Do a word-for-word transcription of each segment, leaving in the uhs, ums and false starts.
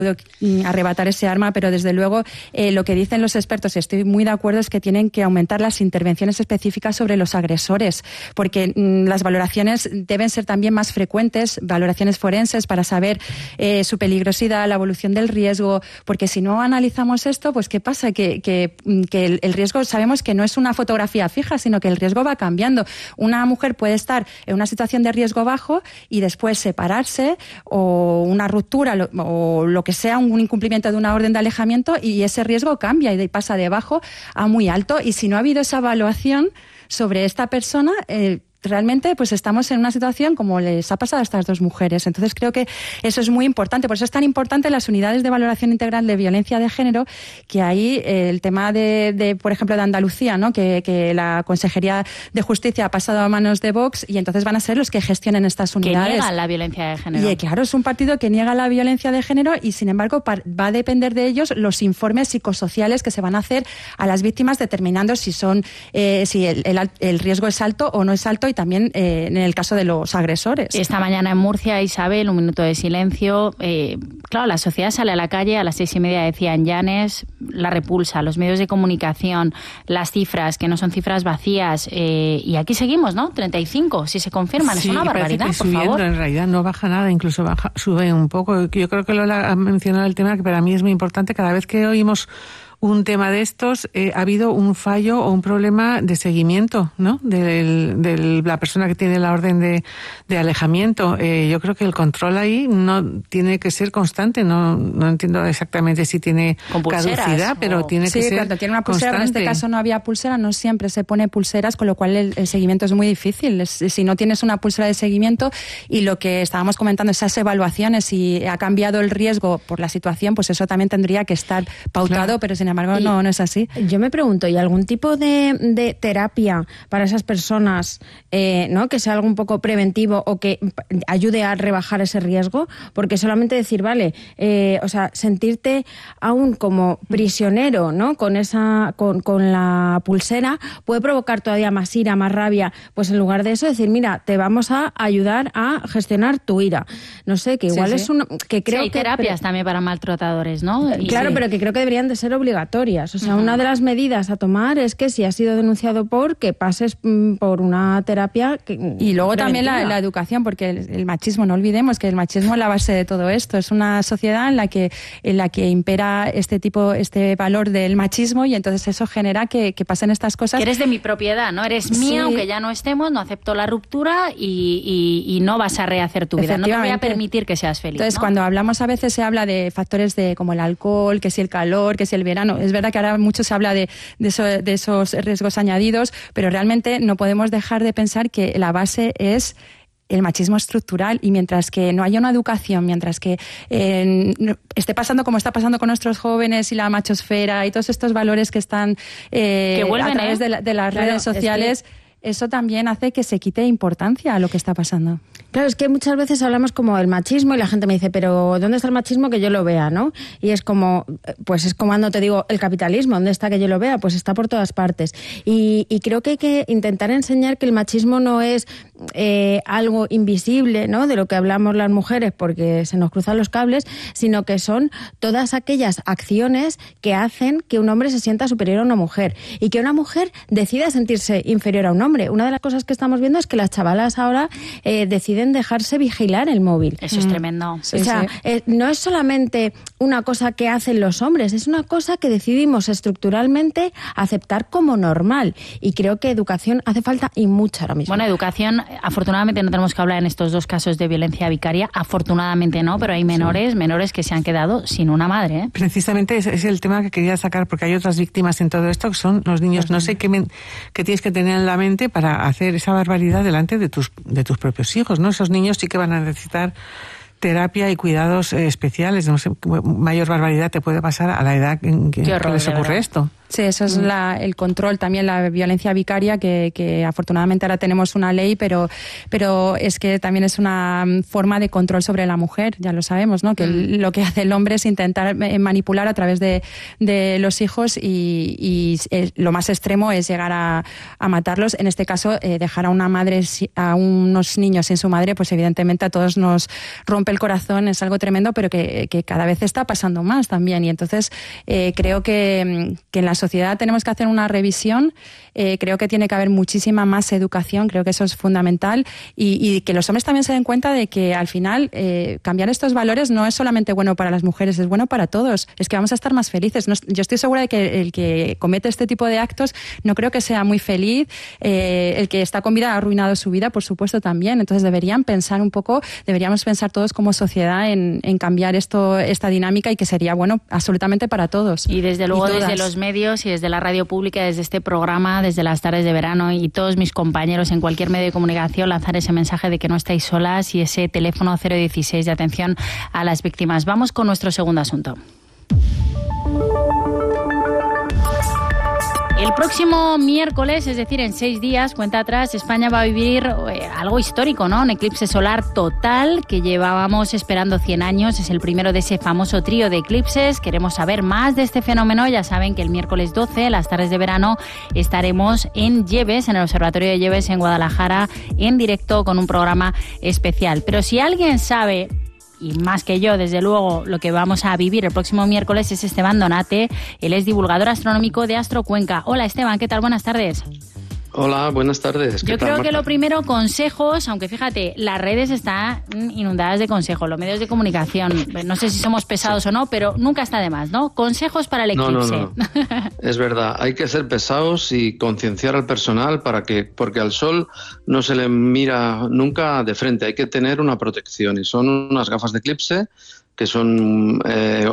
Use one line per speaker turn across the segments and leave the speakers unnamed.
arrebatar ese arma, pero desde luego eh, lo que dicen los expertos, y estoy muy de acuerdo, es que tienen que aumentar las intervenciones específicas sobre los agresores, porque mm, las valoraciones deben ser también más frecuentes, valoraciones forenses para saber eh, su peligrosidad, la evolución del riesgo, porque si no analizamos esto, pues ¿qué pasa? Que, que, que el, el riesgo, sabemos que no es una fotografía fija, sino que el riesgo va cambiando. Una mujer puede estar en una situación de riesgo bajo y después separarse, o una ruptura, o lo que sea, un incumplimiento de una orden de alejamiento, y ese riesgo cambia y pasa de bajo a muy alto. Y si no ha habido esa evaluación sobre esta persona, eh, realmente pues estamos en una situación como les ha pasado a estas dos mujeres. Entonces creo que eso es muy importante. Por eso es tan importante las unidades de valoración integral de violencia de género, que ahí eh, el tema de, de, por ejemplo, de Andalucía, ¿no? Que, que la Consejería de Justicia ha pasado a manos de Vox, y entonces van a ser los que gestionen estas unidades.
Que niegan la violencia de género.
Y claro, es un partido que niega la violencia de género, y sin embargo va a depender de ellos los informes psicosociales que se van a hacer a las víctimas, determinando si son eh, si el, el, el riesgo es alto o no es alto, y también eh, en el caso de los agresores.
Esta mañana en Murcia, Isabel, un minuto de silencio. Eh, claro, la sociedad sale a la calle, a las seis y media decía en Llanes, la repulsa, los medios de comunicación, las cifras, que no son cifras vacías, eh, y aquí seguimos, ¿no? treinta y cinco, si se confirman,
sí,
es una barbaridad,
que
por
subiendo,
favor.
En realidad no baja nada, incluso baja, sube un poco. Yo creo que Lola ha mencionado el tema que para mí es muy importante. Cada vez que oímos un tema de estos, eh, ha habido un fallo o un problema de seguimiento, ¿no? De, de la persona que tiene la orden de, de alejamiento. Eh, yo creo que el control ahí no tiene que ser constante. No, no entiendo exactamente si tiene caducidad, pero
o...
tiene
sí,
que ser
cuando tiene una pulsera,
constante.
en este caso no había pulsera, no siempre se pone pulseras, con lo cual el, el seguimiento es muy difícil. Es, si no tienes una pulsera de seguimiento, y lo que estábamos comentando, esas evaluaciones, si ha cambiado el riesgo por la situación, pues eso también tendría que estar pautado, claro. Pero sin embargo
Y
no, no es así.
Yo me pregunto, ¿y algún tipo de, de terapia para esas personas, eh, ¿no? que sea algo un poco preventivo o que ayude a rebajar ese riesgo? Porque solamente decir, vale, eh, o sea, sentirte aún como prisionero, ¿no? Con esa, con, con la pulsera, puede provocar todavía más ira, más rabia. Pues en lugar de eso, decir, mira, te vamos a ayudar a gestionar tu ira. No sé, que igual sí, sí. es un... que creo
sí, hay
que
terapias pre- también para maltratadores, ¿no?
Y claro, sí. pero que creo que deberían de ser obligatorias. O sea, uh-huh. una de las medidas a tomar es que si has sido denunciado por, que pases mm, por una terapia. Que,
y luego preventiva. También la, la educación, porque el, el machismo, no olvidemos que el machismo es la base de todo esto. Es una sociedad en la que en la que impera este tipo, este valor del machismo, y entonces eso genera que, que pasen estas cosas.
Que eres de mi propiedad, ¿no? Eres mía, sí. aunque ya no estemos, no acepto la ruptura y, y, y no vas a rehacer tu vida. No te voy a permitir que seas feliz.
Entonces,
¿no?
cuando hablamos a veces se habla de factores de como el alcohol, que si el calor, que si el verano. Es verdad que ahora mucho se habla de, de, eso, de esos riesgos añadidos, pero realmente no podemos dejar de pensar que la base es el machismo estructural, y mientras que no haya una educación, mientras que eh, esté pasando como está pasando con nuestros jóvenes y la machosfera y todos estos valores que están eh,
que vuelven,
a través
¿eh?
de, la, de las
claro,
redes sociales, es que eso también hace que se quite importancia a lo que está pasando.
Claro, es que muchas veces hablamos como del machismo y la gente me dice, pero ¿dónde está el machismo que yo lo vea, no? Y es como, pues es como cuando te digo, el capitalismo, ¿dónde está que yo lo vea? Pues está por todas partes. Y, y creo que hay que intentar enseñar que el machismo no es eh, algo invisible, ¿no? De lo que hablamos las mujeres porque se nos cruzan los cables, sino que son todas aquellas acciones que hacen que un hombre se sienta superior a una mujer y que una mujer decida sentirse inferior a un hombre. Una de las cosas que estamos viendo es que las chavalas ahora eh, deciden dejarse vigilar el móvil.
Eso es mm. tremendo.
Sí, o sea, sí. eh, no es solamente una cosa que hacen los hombres, es una cosa que decidimos estructuralmente aceptar como normal. Y creo que educación hace falta y mucha ahora mismo.
Bueno, educación, afortunadamente no tenemos que hablar en estos dos casos de violencia vicaria, afortunadamente no, pero hay menores, sí. menores que se han quedado sin una madre. ¿eh?
Precisamente ese es el tema que quería sacar, porque hay otras víctimas en todo esto, que son los niños. No sé qué, men- qué tienes que tener en la mente para hacer esa barbaridad delante de tus, de tus propios hijos, ¿no? Esos niños sí que van a necesitar terapia y cuidados eh, especiales. No sé, mayor barbaridad te puede pasar a la edad en que,
horror,
que les ocurre esto.
Sí, eso es la, el control, también la violencia vicaria, que, que afortunadamente ahora tenemos una ley, pero, pero es que también es una forma de control sobre la mujer, ya lo sabemos, ¿no? Que el, lo que hace el hombre es intentar manipular a través de, de los hijos y, y lo más extremo es llegar a, a matarlos. En este caso, eh, dejar a una madre, a unos niños sin su madre, pues evidentemente a todos nos rompe el corazón, es algo tremendo, pero que, que cada vez está pasando más también. Y entonces eh, creo que, que en la sociedad tenemos que hacer una revisión. Eh, creo que tiene que haber muchísima más educación, creo que eso es fundamental, y, y que los hombres también se den cuenta de que al final eh, cambiar estos valores no es solamente bueno para las mujeres, es bueno para todos, es que vamos a estar más felices. No, yo estoy segura de que el que comete este tipo de actos no creo que sea muy feliz, eh, el que está con vida ha arruinado su vida, por supuesto, también. Entonces deberían pensar un poco, deberíamos pensar todos como sociedad en, en cambiar esto, esta dinámica, y que sería bueno absolutamente para todos.
Y desde luego y desde los medios y desde la radio pública, desde este programa, desde las tardes de verano, y todos mis compañeros en cualquier medio de comunicación, lanzar ese mensaje de que no estáis solas y ese teléfono cero dieciséis de atención a las víctimas. Vamos con nuestro segundo asunto. El próximo miércoles, es decir, en seis días, cuenta atrás, España va a vivir eh, algo histórico, ¿no? Un eclipse solar total que llevábamos esperando cien años. Es el primero de ese famoso trío de eclipses. Queremos saber más de este fenómeno. Ya saben que el miércoles doce, las tardes de verano, estaremos en Lleves, en el Observatorio de Lleves, en Guadalajara, en directo con un programa especial. Pero si alguien sabe, y más que yo, desde luego, lo que vamos a vivir el próximo miércoles, es Esteban Donate. Él es divulgador astronómico de Astrocuenca. Hola, Esteban, ¿qué tal? Buenas tardes.
Hola, buenas tardes.
Yo
tal,
creo
Marta?
que lo primero, consejos, aunque fíjate, las redes están inundadas de consejos, los medios de comunicación, no sé si somos pesados sí. o no, pero nunca está de más, ¿no? Consejos para el eclipse.
No, no, no. Es verdad, hay que ser pesados y concienciar al personal para que, porque al sol no se le mira nunca de frente, hay que tener una protección, y son unas gafas de eclipse que son eh,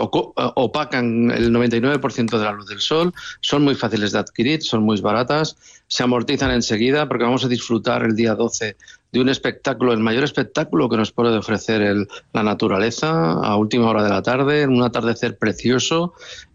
opacan el noventa y nueve por ciento de la luz del sol, son muy fáciles de adquirir, son muy baratas, se amortizan enseguida, porque vamos a disfrutar el día doce de un espectáculo, el mayor espectáculo que nos puede ofrecer el, la naturaleza a última hora de la tarde, un atardecer precioso,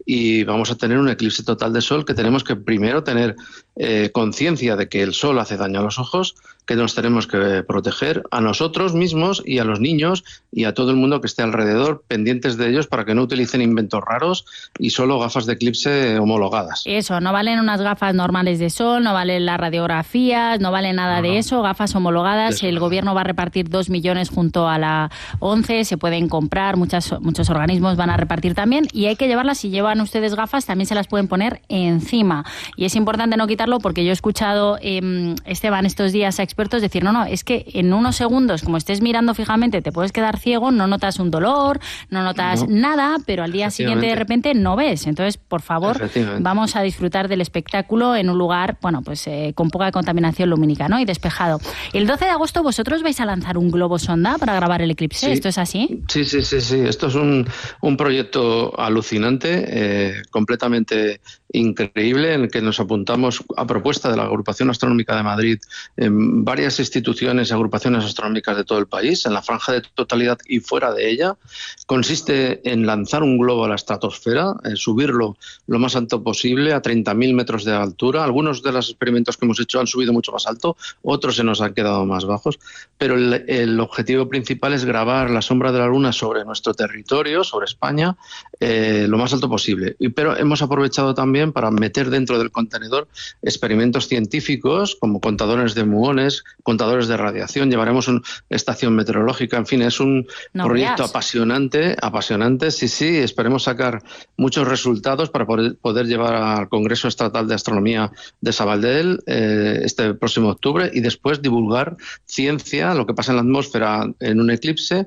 y vamos a tener un eclipse total de sol que tenemos que primero tener eh, conciencia de que el sol hace daño a los ojos, que nos tenemos que proteger a nosotros mismos y a los niños y a todo el mundo que esté alrededor, pendientes de ellos para que no utilicen inventos raros y solo gafas de eclipse homologadas.
Eso, no valen unas gafas normales de sol, no valen las radiografías, no vale nada no, de eso, gafas homologadas. Eso. El gobierno va a repartir dos millones junto a la ONCE, se pueden comprar, muchas, muchos organismos van a repartir también, y hay que llevarlas. Si llevan ustedes gafas, también se las pueden poner encima. Y es importante no quitarlo, porque yo he escuchado, eh, Esteban, estos días a expertos decir, no, no, es que en unos segundos, como estés mirando fijamente, te puedes quedar ciego, no notas un dolor, no notas no. nada, pero al día siguiente de repente no ves. Entonces, por favor, vamos a disfrutar del espectáculo en un lugar, bueno, pues eh, con poca contaminación lumínica, ¿no? Y despejado. El doce de agosto vosotros vais a lanzar un globo sonda para grabar el eclipse, sí. ¿Esto es así?
Sí, sí, sí, sí. Esto es un, un proyecto alucinante, eh, completamente increíble, en el que nos apuntamos a propuesta de la Agrupación Astronómica de Madrid, en varias instituciones y agrupaciones astronómicas de todo el país, en la franja de totalidad y fuera de ella. Consiste en lanzar un globo a la estratosfera, eh, subirlo lo más alto posible, a treinta mil metros de altura. Algunos de los experimentos que hemos hecho han subido mucho más alto, otros se nos han quedado más bajos, pero el, el objetivo principal es grabar la sombra de la Luna sobre nuestro territorio, sobre España, eh, lo más alto posible. Y, pero hemos aprovechado también para meter dentro del contenedor experimentos científicos como contadores de muones, contadores de radiación, llevaremos una estación meteorológica, en fin, es un no proyecto veas. apasionante, apasionante, sí, sí, esperemos sacar muchos resultados para poder, poder llevar al Congreso Estatal de Astronomía de Sabadell eh, este próximo octubre, y después divulgar ciencia, lo que pasa en la atmósfera en un eclipse.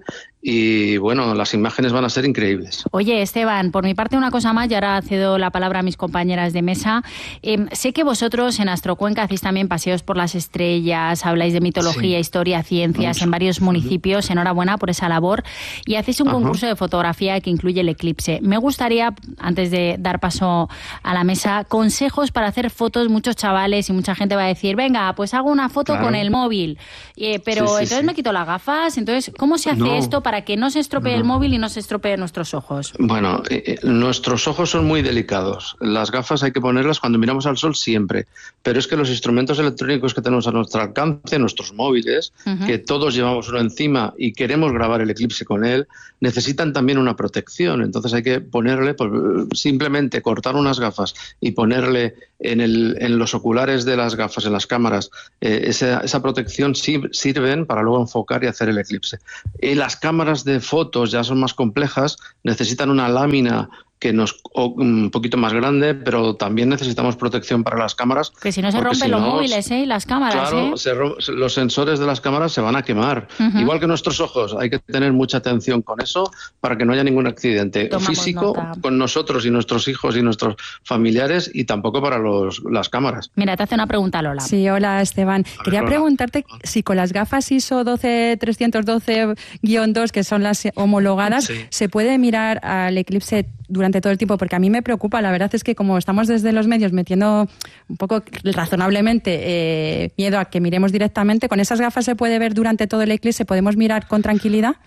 Y bueno, las imágenes van a ser increíbles.
Oye, Esteban, por mi parte una cosa más, y ahora cedo la palabra a mis compañeras de mesa. Eh, sé que vosotros en Astrocuenca hacéis también paseos por las estrellas, habláis de mitología, sí. historia, ciencias, Mucho. en varios municipios. Enhorabuena por esa labor. Y hacéis un Ajá. concurso de fotografía que incluye el eclipse. Me gustaría, antes de dar paso a la mesa, consejos para hacer fotos. Muchos chavales y mucha gente va a decir, venga, pues hago una foto claro. con el móvil. Eh, pero sí, sí, entonces sí. me quito las gafas. Entonces, ¿cómo se hace no. esto para para que no se estropee
no.
el móvil y no se estropee nuestros ojos?
Bueno, eh, nuestros ojos son muy delicados. Las gafas hay que ponerlas cuando miramos al sol siempre, pero es que los instrumentos electrónicos que tenemos a nuestro alcance, nuestros móviles, uh-huh. que todos llevamos uno encima y queremos grabar el eclipse con él, necesitan también una protección. Entonces hay que ponerle, pues, simplemente cortar unas gafas y ponerle en, el, en los oculares de las gafas, en las cámaras, eh, esa, esa protección sirven para luego enfocar y hacer el eclipse. Y las cámaras de fotos ya son más complejas, necesitan una lámina que nos un poquito más grande, pero también necesitamos protección para las cámaras.
Que si no se rompen si los no, móviles, ¿eh? Las cámaras,
claro,
¿eh?
Se ro- los sensores de las cámaras se van a quemar. Uh-huh. Igual que nuestros ojos, hay que tener mucha atención con eso para que no haya ningún accidente Tomamos físico nota. Con nosotros y nuestros hijos y nuestros familiares, y tampoco para los, las cámaras.
Mira, te hace una pregunta Lola.
Sí, hola Esteban. A Quería ver, preguntarte Lola. si con las gafas I S O doce trescientos doce guión dos, que son las homologadas, sí. se puede mirar al eclipse durante todo el tiempo, porque a mí me preocupa, la verdad es que como estamos desde los medios metiendo un poco razonablemente eh, miedo a que miremos directamente, ¿con esas gafas se puede ver durante todo el eclipse? ¿Podemos mirar con tranquilidad?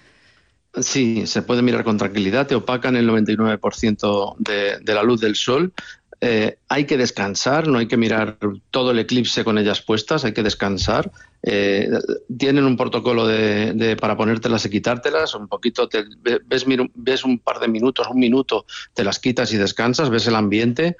Sí, se puede mirar con tranquilidad, te opacan el noventa y nueve por ciento de, de la luz del sol. Eh, hay que descansar, no hay que mirar todo el eclipse con ellas puestas, hay que descansar. Eh, tienen un protocolo de, de para ponértelas y quitártelas, un poquito, te, ves, ves un par de minutos, un minuto, te las quitas y descansas, ves el ambiente,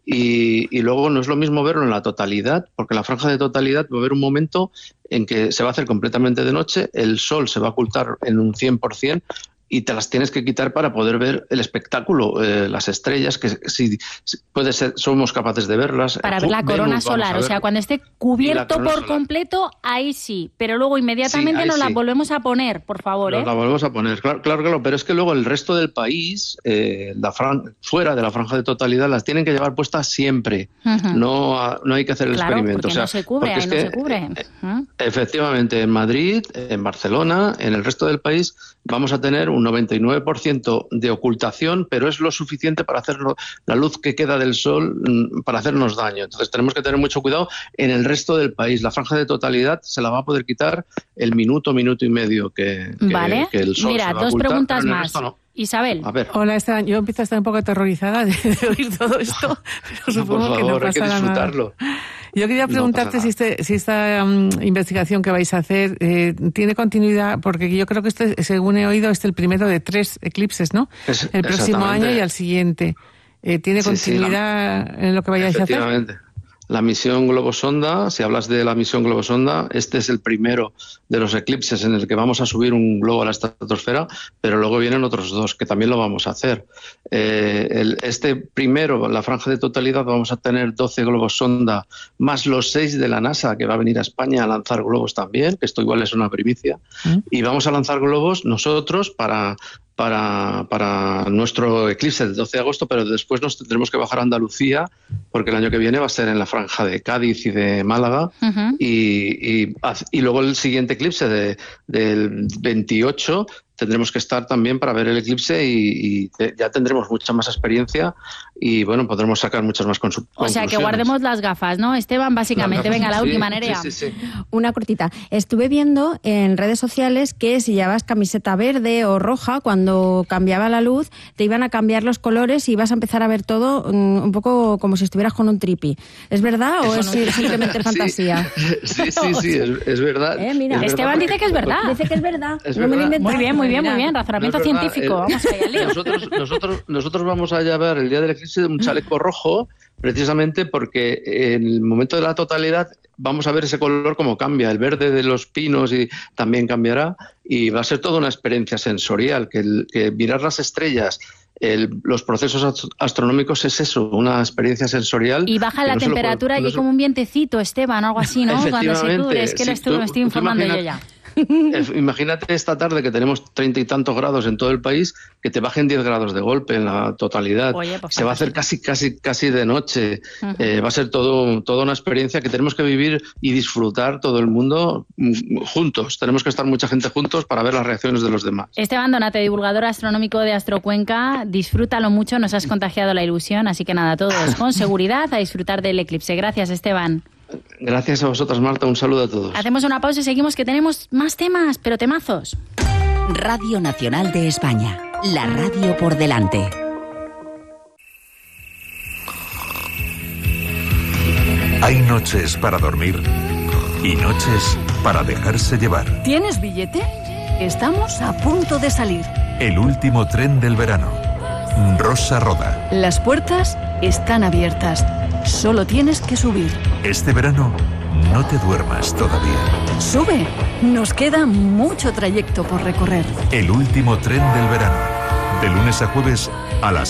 y, y luego no es lo mismo verlo en la totalidad, porque en la franja de totalidad va a haber un momento en que se va a hacer completamente de noche, el sol se va a ocultar en un cien por ciento, y te las tienes que quitar para poder ver el espectáculo, eh, las estrellas, que si, si puede ser, somos capaces de verlas.
Para ver la corona Venus, solar, o sea, cuando esté cubierto por solar. completo, ahí sí, pero luego inmediatamente sí, nos sí. la volvemos a poner, por favor. Nos
¿eh? la volvemos a poner, claro, claro, claro, pero es que luego el resto del país, eh, la fran- fuera de la franja de totalidad, las tienen que llevar puestas siempre, uh-huh. no, no hay que hacer el
claro,
experimento.
Porque
o sea,
no se cubre, ahí
es
no
que,
se cubre.
Uh-huh. Efectivamente, en Madrid, en Barcelona, en el resto del país, vamos a tener un noventa y nueve por ciento de ocultación, pero es lo suficiente para hacerlo, la luz que queda del sol para hacernos daño. Entonces tenemos que tener mucho cuidado en el resto del país. La franja de totalidad se la va a poder quitar el minuto, minuto y medio que, que,
vale.
que el sol
Mira,
se va a
dos
ocultar,
preguntas más.
No.
Isabel.
A ver.
Hola, Esteban. Yo empiezo a estar un poco aterrorizada de, de oír todo esto, pero supongo
no, por favor,
que no pasa
hay que disfrutarlo.
nada. Yo quería preguntarte no si, este, si esta um, investigación que vais a hacer eh, tiene continuidad, porque yo creo que este, según he oído, es el primero de tres eclipses, ¿no? Es, el próximo año y al siguiente. Eh, ¿Tiene continuidad sí, sí, la, en lo que vayáis a hacer?
Efectivamente. La misión Globosonda, si hablas de la misión Globosonda, este es el primero de los eclipses en el que vamos a subir un globo a la estratosfera, pero luego vienen otros dos que también lo vamos a hacer. Eh, el, este primero, la franja de totalidad, vamos a tener doce globos sonda, más los seis de la NASA, que va a venir a España a lanzar globos también, que esto igual es una primicia, ¿Mm? y vamos a lanzar globos nosotros para... Para, para nuestro eclipse del doce de agosto, pero después nos tendremos que bajar a Andalucía porque el año que viene va a ser en la franja de Cádiz y de Málaga, uh-huh. y, y, y luego el siguiente eclipse de, del veintiocho tendremos que estar también para ver el eclipse y, y ya tendremos mucha más experiencia y bueno, podremos sacar muchas más conclusiones.
O sea, que guardemos las gafas, ¿no, Esteban? Básicamente, venga, la sí, última, Nerea.
Sí, sí, sí.
Una cortita. Estuve viendo en redes sociales que si llevabas camiseta verde o roja, cuando cambiaba la luz, te iban a cambiar los colores y ibas a empezar a ver todo um, un poco como si estuvieras con un tripi. ¿Es verdad o es no... simplemente fantasía?
Sí, sí, sí, es, es verdad.
Eh, mira.
Es
Esteban
verdad,
dice que es verdad.
Dice que es verdad.
Es
no
verdad.
me lo inventé.
Muy bien, muy bien, muy bien. Razonamiento
no
científico.
El,
Vamos allá, Leo.
Nosotros, nosotros, nosotros vamos a llevar el día del eclipse un chaleco rojo, precisamente porque en el momento de la totalidad vamos a ver ese color como cambia, el verde de los pinos y también cambiará, y va a ser toda una experiencia sensorial, que, el, que mirar las estrellas, el, los procesos astronómicos es eso, una experiencia sensorial.
Y baja la
no
temperatura
puede,
y hay como un vientecito, Esteban, algo así, ¿no? Cuando se cubre, es que sí, lo estoy, tú, me estoy informando yo ya.
Imagínate esta tarde que tenemos treinta y tantos grados en todo el país, que te bajen diez grados de golpe en la totalidad.
Oye, pues
se va a hacer casi casi casi de noche. Uh-huh. Eh, va a ser todo toda una experiencia que tenemos que vivir y disfrutar todo el mundo juntos. Tenemos que estar mucha gente juntos para ver las reacciones de los demás.
Esteban Donate, divulgador astronómico de Astrocuenca, disfrútalo mucho, nos has contagiado la ilusión, así que nada, todos con seguridad a disfrutar del eclipse. Gracias, Esteban.
Gracias a vosotras, Marta. Un saludo a todos.
Hacemos una pausa y seguimos, que tenemos más temas, pero temazos.
Radio Nacional de España, la radio por delante.
Hay noches para dormir y noches para dejarse llevar.
¿Tienes billete? Estamos a punto de salir.
El último tren del verano. Rosa Roda.
Las puertas están abiertas. Solo tienes que subir.
Este verano no te duermas todavía.
Sube. Nos queda mucho trayecto por recorrer.
El último tren del verano. De lunes a jueves a las